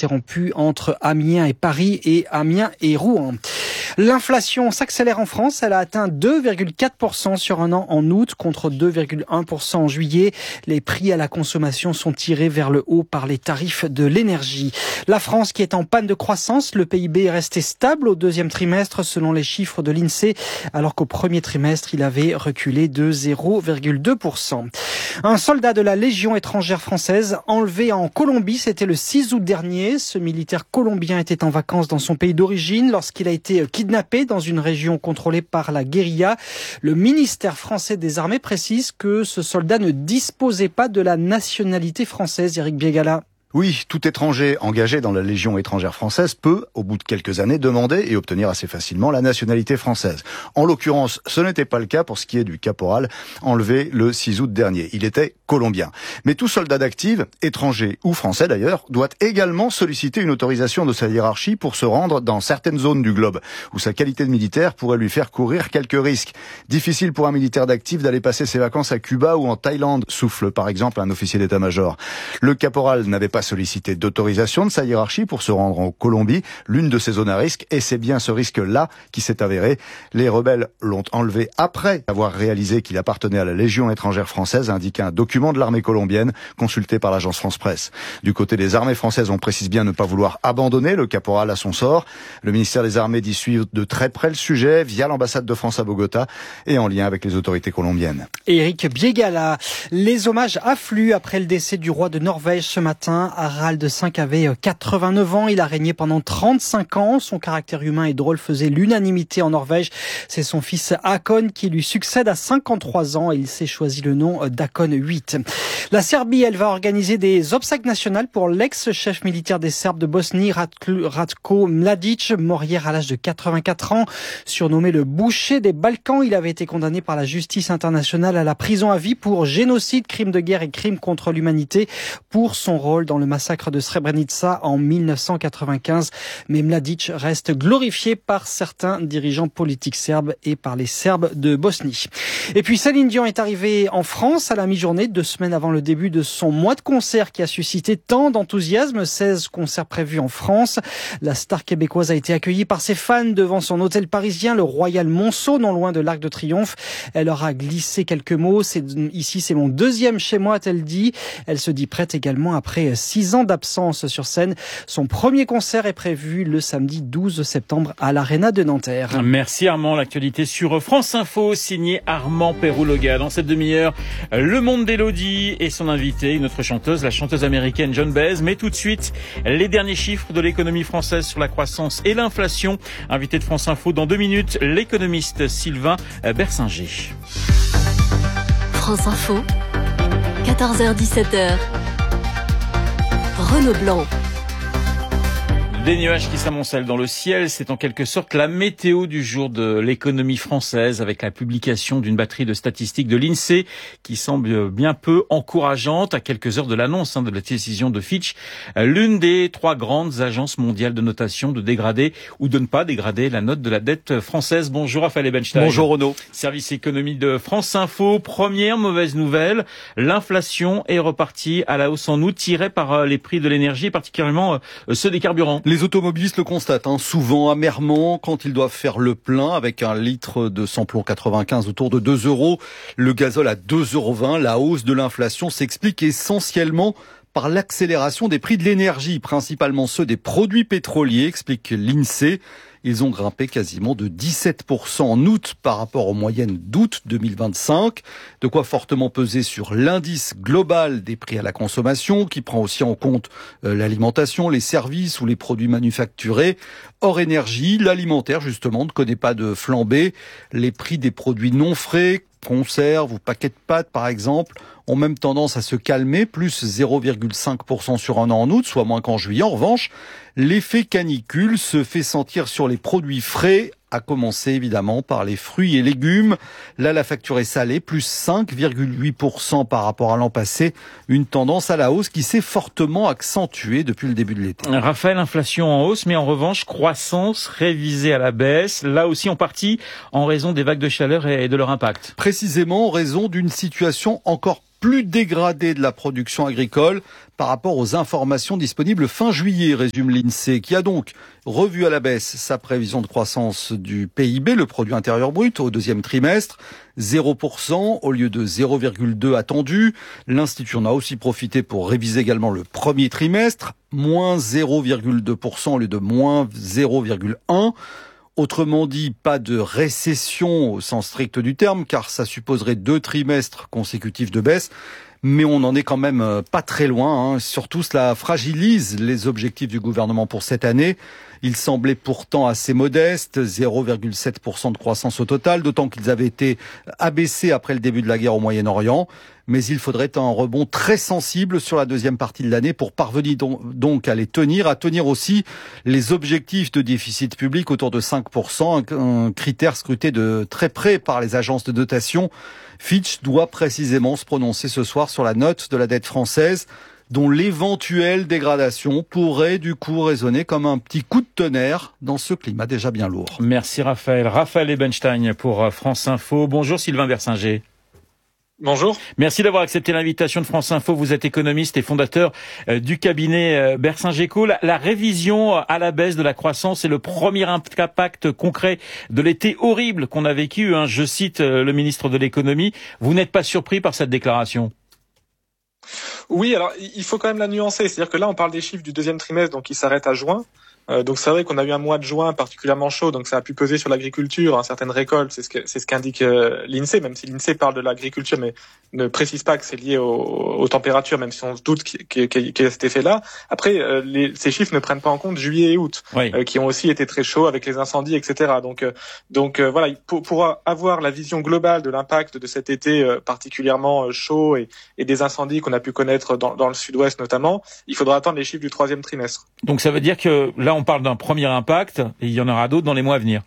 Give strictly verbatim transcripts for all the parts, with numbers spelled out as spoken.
interrompue entre Amiens et Paris et Amiens et Rouen. L'inflation s'accélère en France. Elle a atteint deux virgule quatre pour cent sur un an en août contre deux virgule un pour cent en juillet. Les prix à la consommation sont tirés vers le haut par les tarifs de l'énergie. La France qui est en panne de croissance. Le P I B est resté stable au deuxième trimestre selon les chiffres de l'INSEE, alors qu'au premier trimestre, il avait reculé de zéro virgule deux pour cent. Un soldat de la Légion étrangère française enlevé en Colombie, c'était le six août dernier. Ce militaire colombien était en vacances dans son pays d'origine lorsqu'il a été kidnappé dans une région contrôlée par la guérilla. Le ministère français des Armées précise que ce soldat ne disposait pas de la nationalité française. Éric Biégala. Oui, tout étranger engagé dans la Légion étrangère française peut, au bout de quelques années, demander et obtenir assez facilement la nationalité française. En l'occurrence, ce n'était pas le cas pour ce qui est du caporal enlevé le six août dernier. Il était colombien. Mais tout soldat d'active, étranger ou français d'ailleurs, doit également solliciter une autorisation de sa hiérarchie pour se rendre dans certaines zones du globe, où sa qualité de militaire pourrait lui faire courir quelques risques. Difficile pour un militaire d'active d'aller passer ses vacances à Cuba ou en Thaïlande, souffle par exemple un officier d'état-major. Le caporal n'avait pas sollicité d'autorisation de sa hiérarchie pour se rendre en Colombie, l'une de ces zones à risque, et c'est bien ce risque-là qui s'est avéré. Les rebelles l'ont enlevé après avoir réalisé qu'il appartenait à la Légion étrangère française, indique un document de l'armée colombienne consulté par l'agence France-Presse. Du côté des armées françaises, on précise bien ne pas vouloir abandonner le caporal à son sort. Le ministère des Armées dit suivre de très près le sujet via l'ambassade de France à Bogota et en lien avec les autorités colombiennes. Éric Biégala, les hommages affluent après le décès du roi de Norvège ce matin. Harald cinq avait quatre-vingt-neuf ans, il a régné pendant trente-cinq ans. Son caractère humain et drôle faisait l'unanimité en Norvège. C'est son fils Hakon qui lui succède à cinquante-trois ans et il s'est choisi le nom d'Hakon huit. La Serbie, elle va organiser des obsèques nationales pour l'ex-chef militaire des Serbes de Bosnie, Ratko Mladic, mort hier à l'âge de quatre-vingt-quatre ans. Surnommé le boucher des Balkans, il avait été condamné par la justice internationale à la prison à vie pour génocide, crime de guerre et crime contre l'humanité pour son rôle dans le massacre de Srebrenica en mille neuf cent quatre-vingt-quinze. Mais Mladic reste glorifié par certains dirigeants politiques serbes et par les Serbes de Bosnie. Et puis Céline Dion est arrivée en France à la mi-journée, deux semaines avant le début de son mois de concerts qui a suscité tant d'enthousiasme. seize concerts prévus en France. La star québécoise a été accueillie par ses fans devant son hôtel parisien, le Royal Monceau, non loin de l'Arc de Triomphe. Elle leur a glissé quelques mots. C'est, ici, c'est mon deuxième chez moi, a-t-elle dit. Elle se dit prête également après six ans d'absence sur scène. Son premier concert est prévu le samedi douze septembre à l'Arena de Nanterre. Merci Armand. L'actualité sur France Info, signé Armand Perrou-Loga. Dans cette demi-heure, le monde d'Élodie et son invité, une autre chanteuse, la chanteuse américaine Joan Baez. Mais tout de suite, les derniers chiffres de l'économie française sur la croissance et l'inflation. Invité de France Info dans deux minutes, l'économiste Sylvain Bersinger. France Info, quatorze heures dix-sept heures. Renaud Blanc. Des nuages qui s'amoncellent dans le ciel, c'est en quelque sorte la météo du jour de l'économie française avec la publication d'une batterie de statistiques de l'INSEE qui semble bien peu encourageante à quelques heures de l'annonce hein, de la décision de Fitch, l'une des trois grandes agences mondiales de notation, de dégrader ou de ne pas dégrader la note de la dette française. Bonjour Raphaël Ebenstein. Bonjour Renaud. Service économie de France Info. Première mauvaise nouvelle, l'inflation est repartie à la hausse en août, tirée par les prix de l'énergie, particulièrement ceux des carburants. Les automobilistes le constatent, hein, souvent amèrement, quand ils doivent faire le plein avec un litre de samplon quatre-vingt-quinze autour de deux euros, le gazole à deux euros vingt. La hausse de l'inflation s'explique essentiellement par l'accélération des prix de l'énergie, principalement ceux des produits pétroliers, explique l'INSEE. Ils ont grimpé quasiment de dix-sept pour cent en août par rapport aux moyennes d'août deux mille vingt-cinq. De quoi fortement peser sur l'indice global des prix à la consommation, qui prend aussi en compte euh, l'alimentation, les services ou les produits manufacturés. Hors énergie, l'alimentaire justement ne connaît pas de flambée. Les prix des produits non frais, conserves ou paquets de pâtes par exemple, ont même tendance à se calmer, plus zéro virgule cinq pour cent sur un an en août, soit moins qu'en juillet. En revanche, l'effet canicule se fait sentir sur les produits frais, à commencer évidemment par les fruits et légumes. Là, la facture est salée, plus cinq virgule huit pour cent par rapport à l'an passé. Une tendance à la hausse qui s'est fortement accentuée depuis le début de l'été. Raphaël, inflation en hausse, mais en revanche, croissance révisée à la baisse. Là aussi en partie en raison des vagues de chaleur et de leur impact. Précisément en raison d'une situation encore plus dégradée de la production agricole par rapport aux informations disponibles fin juillet, résume l'INSEE, qui a donc revu à la baisse sa prévision de croissance du P I B, le produit intérieur brut, au deuxième trimestre, zéro pour cent au lieu de zéro virgule deux attendu. L'Institut en a aussi profité pour réviser également le premier trimestre, moins zéro virgule deux pour cent au lieu de moins zéro virgule un. Autrement dit, pas de récession au sens strict du terme, car ça supposerait deux trimestres consécutifs de baisse. Mais on n'en est quand même pas très loin. Hein. Surtout, cela fragilise les objectifs du gouvernement pour cette année. Ils semblaient pourtant assez modestes, zéro virgule sept pour cent de croissance au total, d'autant qu'ils avaient été abaissés après le début de la guerre au Moyen-Orient. Mais il faudrait un rebond très sensible sur la deuxième partie de l'année pour parvenir donc à les tenir, à tenir aussi les objectifs de déficit public autour de cinq pour cent, un critère scruté de très près par les agences de notation. Fitch doit précisément se prononcer ce soir sur la note de la dette française, dont l'éventuelle dégradation pourrait du coup résonner comme un petit coup de tonnerre dans ce climat déjà bien lourd. Merci Raphaël. Raphaël Ebenstein pour France Info. Bonjour Sylvain Bersinger. Bonjour. Merci d'avoir accepté l'invitation de France Info. Vous êtes économiste et fondateur du cabinet Bersinger-Co. La, la révision à la baisse de la croissance est le premier impact concret de l'été horrible qu'on a vécu. Hein. Je cite le ministre de l'économie. Vous n'êtes pas surpris par cette déclaration ? Oui, alors il faut quand même la nuancer. C'est-à-dire que là, on parle des chiffres du deuxième trimestre, donc qui s'arrêtent à juin. Euh, donc c'est vrai qu'on a eu un mois de juin particulièrement chaud, donc ça a pu peser sur l'agriculture, hein, certaines récoltes, c'est ce que c'est ce qu'indique euh, l'INSEE, même si l'INSEE parle de l'agriculture, mais ne précise pas que c'est lié aux, aux températures, même si on se doute qu'il y, qu'il y a cet effet-là. Après, euh, les, ces chiffres ne prennent pas en compte juillet et août, oui. euh, qui ont aussi été très chauds avec les incendies, et cetera. Donc, euh, donc euh, voilà, pour, pour avoir la vision globale de l'impact de cet été euh, particulièrement euh, chaud et, et des incendies qu'on a pu connaître dans, dans le sud-ouest notamment, il faudra attendre les chiffres du troisième trimestre. Donc ça veut dire que là, on parle d'un premier impact et il y en aura d'autres dans les mois à venir.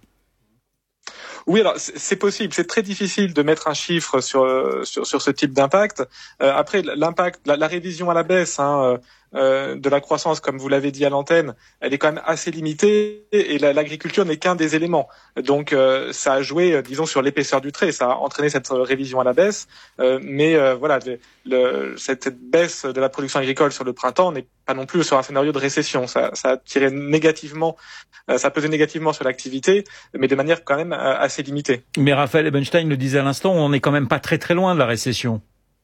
Oui, alors c'est possible. C'est très difficile de mettre un chiffre sur sur, sur ce type d'impact. Euh, après, l'impact, la, la révision à la baisse hein, euh, de la croissance, comme vous l'avez dit à l'antenne, elle est quand même assez limitée et la, l'agriculture n'est qu'un des éléments. Donc, euh, ça a joué, disons, sur l'épaisseur du trait. Ça a entraîné cette révision à la baisse. Euh, mais euh, voilà, le, le, cette baisse de la production agricole sur le printemps n'est pas non plus sur un scénario de récession. Ça, ça a tiré négativement, euh, ça a pesé négativement sur l'activité, mais de manière quand même euh, assez limitée. Mais Raphaël Ebenstein le disait à l'instant, on n'est quand même pas très très loin de la récession.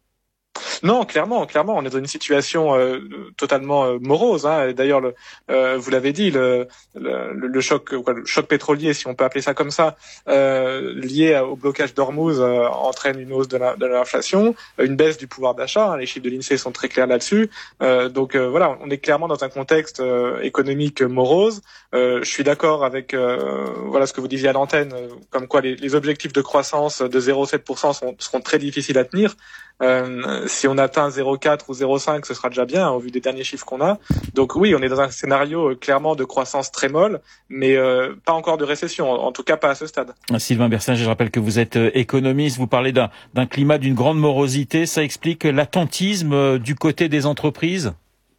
Non, clairement, clairement, on est dans une situation euh, totalement euh, morose. Hein. Et d'ailleurs, le, euh, vous l'avez dit, le, le, le choc, quoi, le choc pétrolier, si on peut appeler ça comme ça, euh, lié au blocage d'Ormuz, euh, entraîne une hausse de, la, de l'inflation, une baisse du pouvoir d'achat. Hein. Les chiffres de l'INSEE sont très clairs là-dessus. Euh, donc euh, voilà, on est clairement dans un contexte euh, économique morose. Euh, je suis d'accord avec euh, voilà ce que vous disiez à l'antenne, euh, comme quoi les, les objectifs de croissance de zéro virgule sept pour cent sont, seront très difficiles à tenir. Euh, si on atteint zéro virgule quatre ou zéro virgule cinq, ce sera déjà bien, hein, au vu des derniers chiffres qu'on a. Donc oui, on est dans un scénario euh, clairement de croissance très molle, mais euh, pas encore de récession, en, en tout cas pas à ce stade. Sylvain Bersinger, je rappelle que vous êtes économiste, vous parlez d'un, d'un climat d'une grande morosité, ça explique l'attentisme du côté des entreprises ?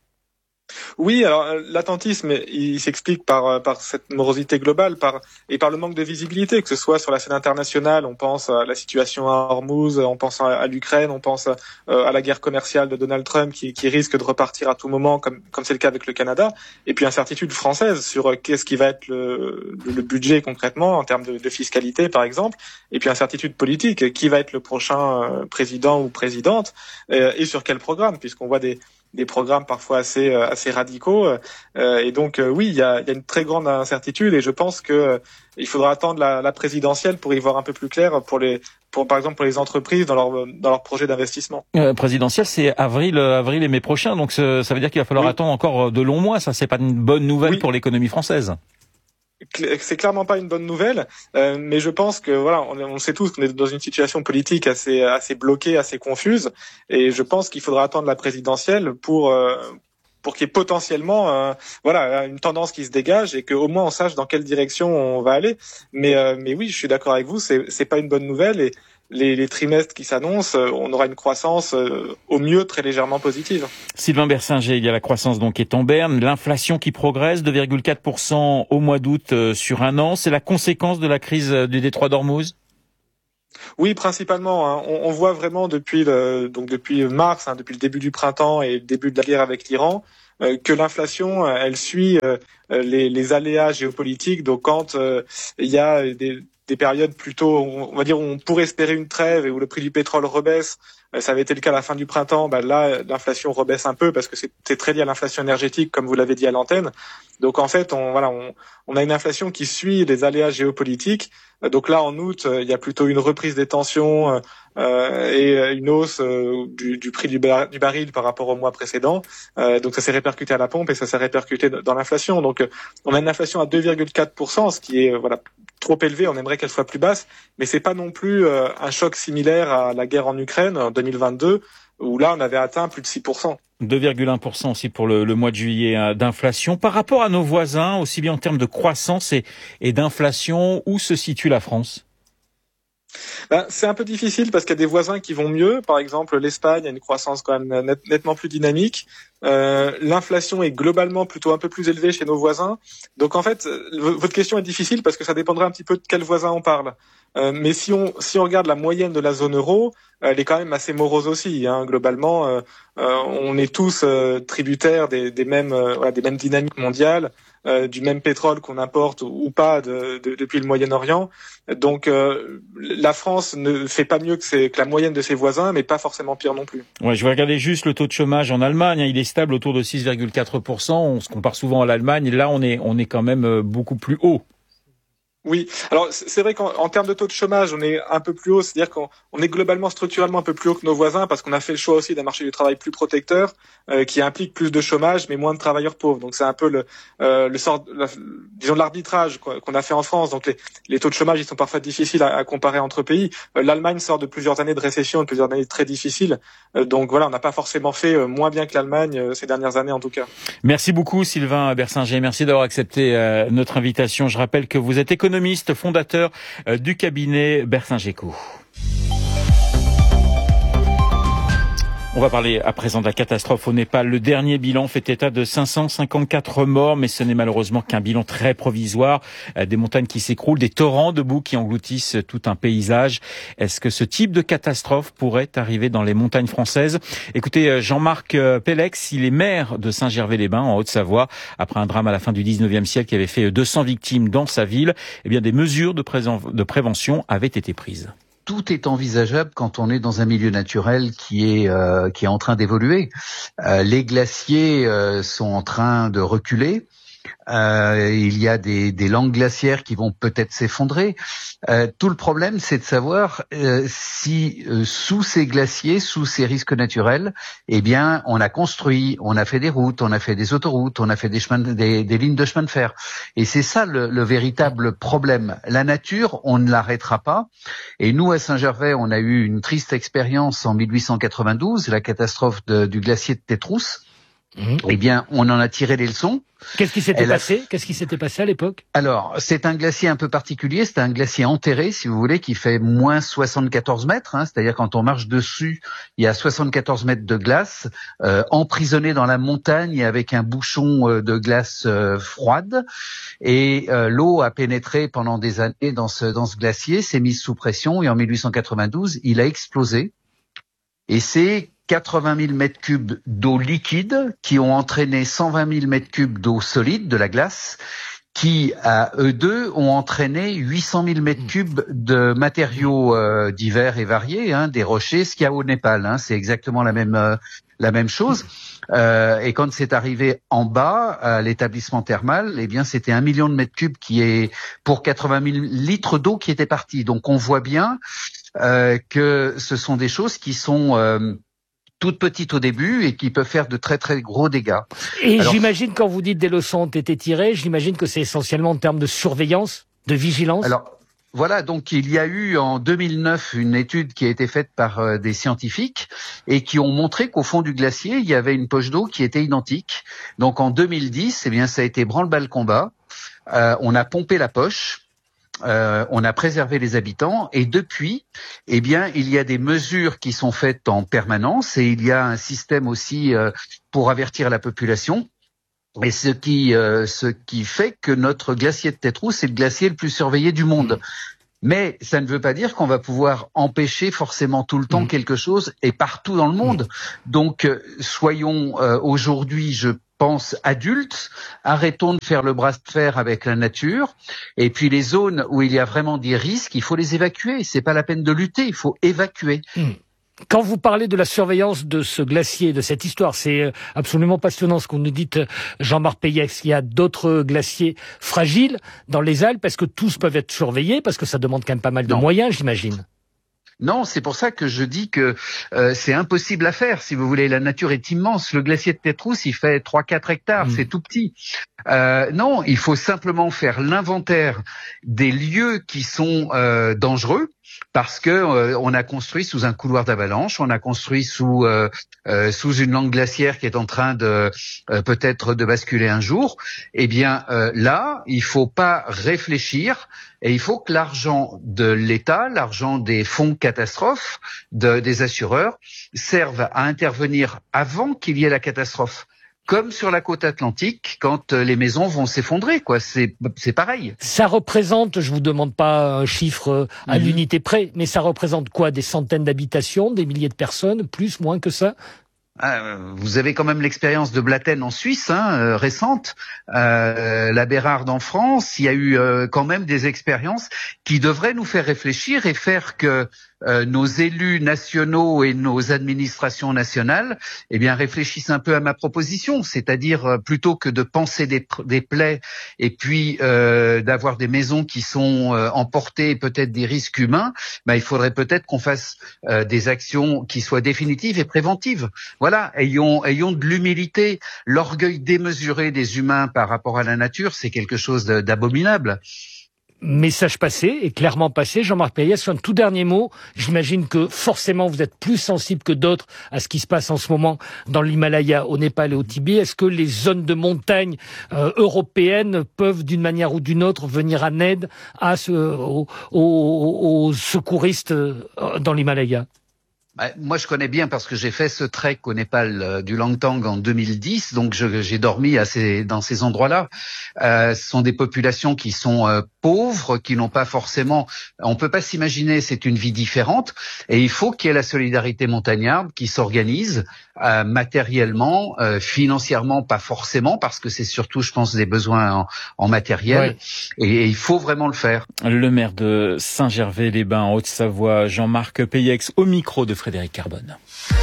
Oui, alors l'attentisme, il s'explique par par cette morosité globale, par et par le manque de visibilité, que ce soit sur la scène internationale, on pense à la situation à Hormuz, on pense à, à l'Ukraine, on pense à, à la guerre commerciale de Donald Trump qui, qui risque de repartir à tout moment, comme comme c'est le cas avec le Canada, et puis incertitude française sur qu'est-ce qui va être le, le budget concrètement en termes de, de fiscalité par exemple, et puis incertitude politique, qui va être le prochain président ou présidente et sur quel programme, puisqu'on voit des des programmes parfois assez assez radicaux euh, et donc euh, oui il y a, il y a une très grande incertitude et je pense que euh, il faudra attendre la, la présidentielle pour y voir un peu plus clair pour les pour par exemple pour les entreprises dans leur dans leur projet d'investissement. Euh, présidentielle c'est avril avril et mai prochain donc ça veut dire qu'il va falloir oui. attendre encore de longs mois, ça c'est pas une bonne nouvelle oui. pour l'économie française. C'est clairement pas une bonne nouvelle, euh, mais je pense que voilà, on, on sait tous qu'on est dans une situation politique assez assez bloquée, assez confuse, et je pense qu'il faudra attendre la présidentielle pour euh, pour qu'il y ait potentiellement euh, voilà une tendance qui se dégage et qu'au moins on sache dans quelle direction on va aller. Mais euh, mais oui, je suis d'accord avec vous, c'est c'est pas une bonne nouvelle et Les, les trimestres qui s'annoncent, on aura une croissance euh, au mieux très légèrement positive. Sylvain Bersinger, il y a la croissance donc qui est en berne, l'inflation qui progresse, deux virgule quatre pour cent au mois d'août euh, sur un an, c'est la conséquence de la crise du détroit d'Ormuz ? Oui, principalement. Hein. On, on voit vraiment depuis le, donc depuis mars, hein, depuis le début du printemps et le début de la guerre avec l'Iran, euh, que l'inflation, elle suit euh, les, les aléas géopolitiques. Donc quand euh, il y a des, des périodes plutôt, on va dire, où on pourrait espérer une trêve et où le prix du pétrole rebaisse, euh, ça avait été le cas à la fin du printemps. Bah là, l'inflation rebaisse un peu parce que c'est, c'est très lié à l'inflation énergétique, comme vous l'avez dit à l'antenne. Donc en fait, on, voilà, on, on a une inflation qui suit les aléas géopolitiques. Donc là, en août, il y a plutôt une reprise des tensions euh, et une hausse euh, du, du prix du, bar, du baril par rapport au mois précédent. Euh, donc ça s'est répercuté à la pompe et ça s'est répercuté dans l'inflation. Donc on a une inflation à deux virgule quatre pour cent, ce qui est voilà trop élevé. On aimerait qu'elle soit plus basse, mais c'est pas non plus euh, un choc similaire à la guerre en Ukraine en deux mille vingt-deux, où là on avait atteint plus de six pour cent. deux virgule un pour cent aussi pour le, le mois de juillet hein, d'inflation. Par rapport à nos voisins, aussi bien en termes de croissance et, et d'inflation, où se situe la France ? Ben, c'est un peu difficile parce qu'il y a des voisins qui vont mieux. Par exemple, l'Espagne a une croissance quand même net, nettement plus dynamique. Euh, l'inflation est globalement plutôt un peu plus élevée chez nos voisins. Donc en fait, votre question est difficile parce que ça dépendrait un petit peu de quel voisin on parle. Euh, mais si on si on regarde la moyenne de la zone euro, elle est quand même assez morose aussi. Hein. Globalement, euh, euh, on est tous euh, tributaires des, des mêmes euh, voilà, des mêmes dynamiques mondiales, euh, du même pétrole qu'on importe ou, ou pas de, de, depuis le Moyen-Orient. Donc euh, la France ne fait pas mieux que, ses, que la moyenne de ses voisins, mais pas forcément pire non plus. Ouais, je vais regarder juste le taux de chômage en Allemagne. Hein, il est stable autour de six virgule quatre pour cent. On se compare souvent à l'Allemagne. Là, on est on est quand même beaucoup plus haut. Oui, alors c'est vrai qu'en en termes de taux de chômage, on est un peu plus haut, c'est-à-dire qu'on on est globalement structurellement un peu plus haut que nos voisins parce qu'on a fait le choix aussi d'un marché du travail plus protecteur euh, qui implique plus de chômage mais moins de travailleurs pauvres. Donc c'est un peu le, euh, le sort, la, disons l'arbitrage qu'on a fait en France. Donc les, les taux de chômage ils sont parfois difficiles à, à comparer entre pays. Euh, L'Allemagne sort de plusieurs années de récession, de plusieurs années très difficiles. Euh, donc voilà, on n'a pas forcément fait euh, moins bien que l'Allemagne euh, ces dernières années en tout cas. Merci beaucoup Sylvain Bersinger, merci d'avoir accepté euh, notre invitation. Je rappelle que vous êtes économiste, fondateur euh, du cabinet Bersinger Co. On va parler à présent de la catastrophe au Népal. Le dernier bilan fait état de cinq cent cinquante-quatre morts, mais ce n'est malheureusement qu'un bilan très provisoire. Des montagnes qui s'écroulent, des torrents de boue qui engloutissent tout un paysage. Est-ce que ce type de catastrophe pourrait arriver dans les montagnes françaises ? Écoutez, Jean-Marc Pellex, il est maire de Saint-Gervais-les-Bains, en Haute-Savoie. Après un drame à la fin du dix-neuvième siècle qui avait fait deux cents victimes dans sa ville, eh bien, des mesures de, pré- de prévention avaient été prises. Tout est envisageable quand on est dans un milieu naturel qui est euh, qui est en train d'évoluer. Euh, les glaciers euh, sont en train de reculer. Euh, il y a des, des langues glaciaires qui vont peut-être s'effondrer. Euh, tout le problème, c'est de savoir euh, si euh, sous ces glaciers, sous ces risques naturels, eh bien, on a construit, on a fait des routes, on a fait des autoroutes, on a fait des chemins, des, des lignes de chemin de fer. Et c'est ça le, le véritable problème. La nature, on ne l'arrêtera pas. Et nous, à Saint-Gervais, on a eu une triste expérience en mille huit cent quatre-vingt-douze, la catastrophe de, du glacier de Tétrousse. Mmh. Eh bien, on en a tiré les leçons. Qu'est-ce qui s'était Elle passé a... Qu'est-ce qui s'était passé à l'époque ? Alors, c'est un glacier un peu particulier. C'est un glacier enterré, si vous voulez, qui fait moins soixante-quatorze mètres. Hein, c'est-à-dire quand on marche dessus, il y a soixante-quatorze mètres de glace, euh, emprisonné dans la montagne avec un bouchon euh, de glace euh, froide. Et euh, l'eau a pénétré pendant des années dans ce dans ce glacier, s'est mise sous pression et en mille huit cent quatre-vingt-douze, il a explosé. Et c'est quatre-vingt mille mètres cubes d'eau liquide qui ont entraîné cent vingt mille mètres cubes d'eau solide, de la glace, qui, à eux deux, ont entraîné huit cent mille mètres cubes de matériaux euh, divers et variés, hein, des rochers, ce qu'il y a au Népal. Hein, c'est exactement la même euh, la même chose. Euh, et quand c'est arrivé en bas, à l'établissement thermal, eh bien, c'était un million de mètres cubes qui est pour quatre-vingt mille litres d'eau qui étaient partis. Donc, on voit bien euh, que ce sont des choses qui sont euh, toutes petites au début et qui peuvent faire de très très gros dégâts. Et Alors, j'imagine quand vous dites des leçons ont été tirées, j'imagine que c'est essentiellement en termes de surveillance, de vigilance. Alors voilà, donc il y a eu en deux mille neuf une étude qui a été faite par euh, des scientifiques et qui ont montré qu'au fond du glacier, il y avait une poche d'eau qui était identique. Donc en deux mille dix, eh bien ça a été branle-bas-le-combat. Euh, on a pompé la poche. Euh, on a préservé les habitants et depuis, eh bien, il y a des mesures qui sont faites en permanence et il y a un système aussi euh, pour avertir la population. Et ce qui, euh, ce qui fait que notre glacier de Tétrousse est le glacier le plus surveillé du monde. Mais ça ne veut pas dire qu'on va pouvoir empêcher forcément tout le temps mmh. quelque chose et partout dans le monde. Mmh. Donc, euh, soyons euh, aujourd'hui, je pense, adultes, arrêtons de faire le bras de fer avec la nature. Et puis les zones où il y a vraiment des risques, il faut les évacuer. C'est pas la peine de lutter, il faut évacuer. Mmh. Quand vous parlez de la surveillance de ce glacier, de cette histoire, c'est absolument passionnant ce qu'on nous dit, Jean-Marc Péiex. Il y a d'autres glaciers fragiles dans les Alpes. Est-ce que tous peuvent être surveillés? Parce que ça demande quand même pas mal de non. moyens, j'imagine. Non, c'est pour ça que je dis que euh, c'est impossible à faire. Si vous voulez, la nature est immense. Le glacier de Tétrousse, il fait trois quatre hectares, mmh. c'est tout petit. Euh, non, il faut simplement faire l'inventaire des lieux qui sont euh, dangereux. Parce que euh, on a construit sous un couloir d'avalanche, on a construit sous euh, euh, sous une langue glaciaire qui est en train de euh, peut-être de basculer un jour. Eh bien euh, là, il faut pas réfléchir et il faut que l'argent de l'État, l'argent des fonds catastrophes, de, des assureurs, serve à intervenir avant qu'il y ait la catastrophe. Comme sur la côte atlantique, quand les maisons vont s'effondrer, quoi. C'est, c'est pareil. Ça représente, je vous demande pas un chiffre à mmh. l'unité près, mais ça représente quoi? Des centaines d'habitations, des milliers de personnes, plus, moins que ça? Ah, vous avez quand même l'expérience de Blatten en Suisse, hein, euh, récente, euh, la Bérarde en France. Il y a eu euh, quand même des expériences qui devraient nous faire réfléchir et faire que euh, nos élus nationaux et nos administrations nationales, eh bien, réfléchissent un peu à ma proposition, c'est-à-dire euh, plutôt que de penser des, des plaies et puis euh, d'avoir des maisons qui sont euh, emportées et peut-être des risques humains, ben, il faudrait peut-être qu'on fasse euh, des actions qui soient définitives et préventives. Voilà, ayons, ayons de l'humilité. L'orgueil démesuré des humains par rapport à la nature, c'est quelque chose d'abominable. Message passé, et clairement passé. Jean-Marc Péiex, un tout dernier mot. J'imagine que forcément vous êtes plus sensible que d'autres à ce qui se passe en ce moment dans l'Himalaya, au Népal et au Tibet. Est-ce que les zones de montagne euh, européennes peuvent d'une manière ou d'une autre venir en aide à ce, aux, aux, aux secouristes euh, dans l'Himalaya? Moi, je connais bien parce que j'ai fait ce trek au Népal euh, du Langtang en deux mille dix, donc je, j'ai dormi à ces, dans ces endroits-là. Euh, ce sont des populations qui sont euh, pauvres, qui n'ont pas forcément... On peut pas s'imaginer, c'est une vie différente, et il faut qu'il y ait la solidarité montagnarde qui s'organise euh, matériellement, euh, financièrement, pas forcément, parce que c'est surtout, je pense, des besoins en, en matériel, ouais. et, et il faut vraiment le faire. Le maire de Saint-Gervais-les-Bains, en Haute-Savoie, Jean-Marc Péiex, au micro de Frédéric Carbone.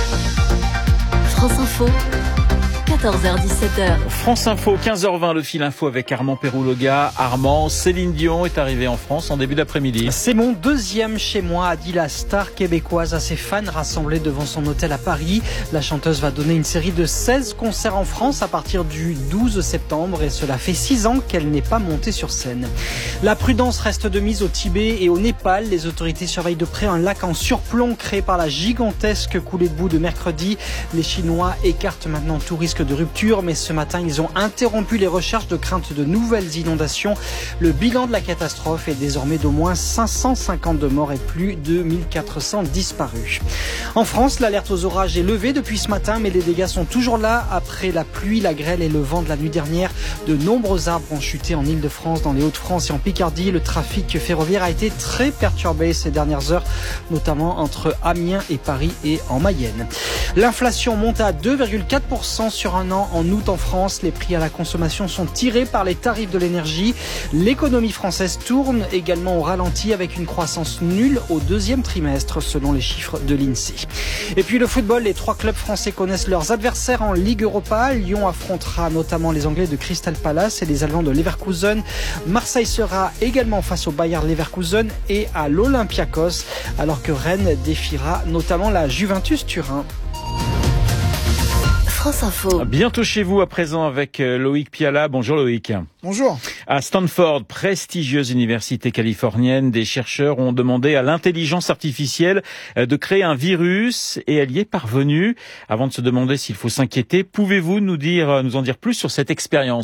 France Info, quatorze heures dix-sept heures. France Info, quinze heures vingt, le fil info avec Armand Pérouloga. Armand, Céline Dion est arrivée en France en début d'après-midi. C'est mon deuxième chez moi, a dit la star québécoise à ses fans rassemblés devant son hôtel à Paris. La chanteuse va donner une série de seize concerts en France à partir du douze septembre et cela fait six ans qu'elle n'est pas montée sur scène. La prudence reste de mise au Tibet et au Népal. Les autorités surveillent de près un lac en surplomb créé par la gigantesque coulée de boue de mercredi. Les Chinois écartent maintenant tout risque de rupture, mais ce matin, ils ont interrompu les recherches de crainte de nouvelles inondations. Le bilan de la catastrophe est désormais d'au moins cinq cent cinquante morts et plus de mille quatre cents disparus. En France, l'alerte aux orages est levée depuis ce matin, mais les dégâts sont toujours là. Après la pluie, la grêle et le vent de la nuit dernière, de nombreux arbres ont chuté en Ile-de-France, dans les Hauts-de-France et en Picardie. Le trafic ferroviaire a été très perturbé ces dernières heures, notamment entre Amiens et Paris et en Mayenne. L'inflation monte à deux virgule quatre pour cent sur un an en août en France. Les prix à la consommation sont tirés par les tarifs de l'énergie. L'économie française tourne également au ralenti avec une croissance nulle au deuxième trimestre selon les chiffres de l'INSEE. Et puis le football, les trois clubs français connaissent leurs adversaires en Ligue Europa. Lyon affrontera notamment les Anglais de Crystal Palace et les Allemands de Leverkusen. Marseille sera également face au Bayer Leverkusen et à l'Olympiakos, alors que Rennes défiera notamment la Juventus Turin. France Info. Bientôt chez vous à présent avec Loïc Piala. Bonjour Loïc. Bonjour. À Stanford, prestigieuse université californienne, des chercheurs ont demandé à l'intelligence artificielle de créer un virus et elle y est parvenue. Avant de se demander s'il faut s'inquiéter, pouvez-vous nous dire, nous en dire plus sur cette expérience ?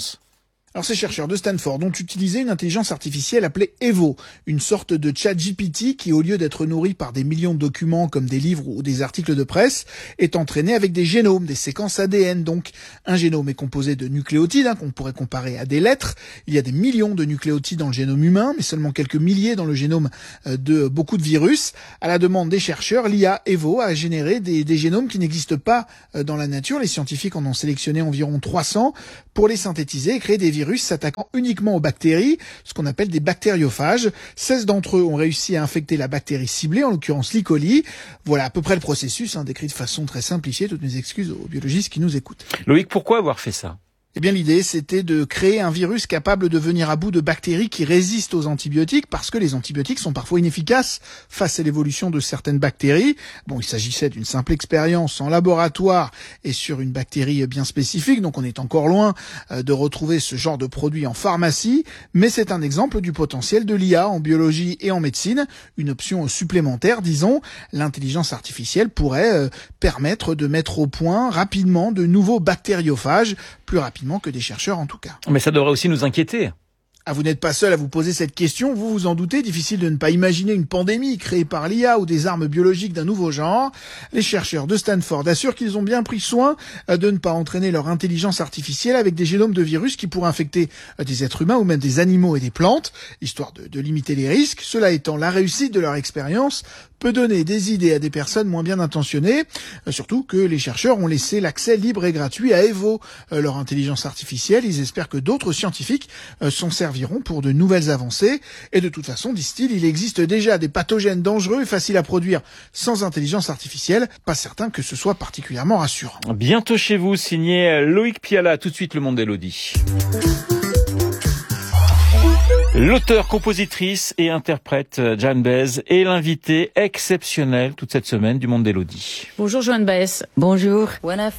Alors ces chercheurs de Stanford ont utilisé une intelligence artificielle appelée Evo, une sorte de chat G P T qui, au lieu d'être nourri par des millions de documents comme des livres ou des articles de presse, est entraîné avec des génomes, des séquences A D N. Donc un génome est composé de nucléotides, hein, qu'on pourrait comparer à des lettres. Il y a des millions de nucléotides dans le génome humain, mais seulement quelques milliers dans le génome de beaucoup de virus. À la demande des chercheurs, l'I A Evo a généré des, des génomes qui n'existent pas dans la nature. Les scientifiques en ont sélectionné environ trois cents pour les synthétiser et créer des virus s'attaquant uniquement aux bactéries, ce qu'on appelle des bactériophages. seize d'entre eux ont réussi à infecter la bactérie ciblée, en l'occurrence l'E. coli. Voilà à peu près le processus, hein, décrit de façon très simplifiée. Toutes mes excuses aux biologistes qui nous écoutent. Loïc, pourquoi avoir fait ça ? Eh bien, l'idée, c'était de créer un virus capable de venir à bout de bactéries qui résistent aux antibiotiques, parce que les antibiotiques sont parfois inefficaces face à l'évolution de certaines bactéries. Bon, il s'agissait d'une simple expérience en laboratoire et sur une bactérie bien spécifique, donc on est encore loin de retrouver ce genre de produit en pharmacie, mais c'est un exemple du potentiel de l'I A en biologie et en médecine, une option supplémentaire, disons. L'intelligence artificielle pourrait permettre de mettre au point rapidement de nouveaux bactériophages, plus rapidement que des chercheurs en tout cas. Mais ça devrait aussi nous inquiéter. Ah, vous n'êtes pas seul à vous poser cette question, vous vous en doutez, difficile de ne pas imaginer une pandémie créée par l'I A ou des armes biologiques d'un nouveau genre. Les chercheurs de Stanford assurent qu'ils ont bien pris soin de ne pas entraîner leur intelligence artificielle avec des génomes de virus qui pourraient infecter des êtres humains ou même des animaux et des plantes, histoire de, de limiter les risques. Cela étant, la réussite de leur expérience peut donner des idées à des personnes moins bien intentionnées, surtout que les chercheurs ont laissé l'accès libre et gratuit à Evo, leur intelligence artificielle. Ils espèrent que d'autres scientifiques s'en serviront pour de nouvelles avancées. Et de toute façon, disent-ils, il existe déjà des pathogènes dangereux et faciles à produire sans intelligence artificielle. Pas certain que ce soit particulièrement rassurant. Bientôt chez vous, signé Loïc Piala. Tout de suite, Le Monde d'Élodie. L'auteur, compositrice et interprète Joan Baez est l'invité exceptionnel toute cette semaine du Monde d'Élodie. Bonjour Joan Baez. Bonjour.